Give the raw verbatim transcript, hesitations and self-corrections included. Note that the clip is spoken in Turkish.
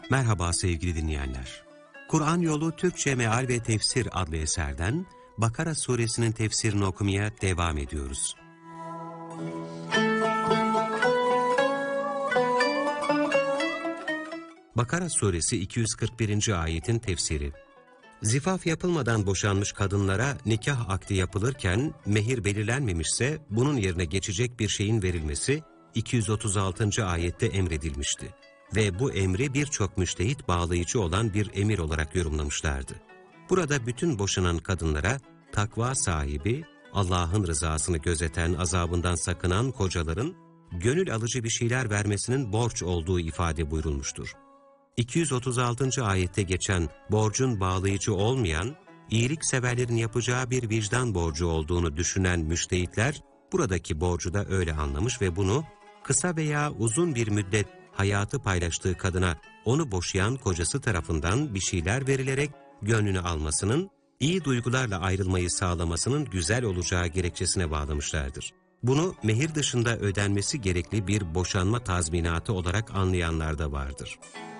Merhaba sevgili dinleyenler. Kur'an Yolu Türkçe Meal ve Tefsir adlı eserden Bakara suresinin tefsirini okumaya devam ediyoruz. Bakara suresi iki yüz kırk birinci ayetin tefsiri. Zifaf yapılmadan boşanmış kadınlara nikah akdi yapılırken mehir belirlenmemişse bunun yerine geçecek bir şeyin verilmesi iki yüz otuz altıncı ayette emredilmişti. Ve bu emri birçok müştehit bağlayıcı olan bir emir olarak yorumlamışlardı. Burada bütün boşanan kadınlara takva sahibi, Allah'ın rızasını gözeten, azabından sakınan kocaların gönül alıcı bir şeyler vermesinin borç olduğu ifade buyurulmuştur. iki yüz otuz altıncı ayette geçen borcun bağlayıcı olmayan, iyilikseverlerin yapacağı bir vicdan borcu olduğunu düşünen müştehitler, buradaki borcu da öyle anlamış ve bunu kısa veya uzun bir müddet hayatı paylaştığı kadına onu boşayan kocası tarafından bir şeyler verilerek gönlünü almasının, iyi duygularla ayrılmayı sağlamasının güzel olacağı gerekçesine bağlamışlardır. Bunu mehir dışında ödenmesi gerekli bir boşanma tazminatı olarak anlayanlar da vardır.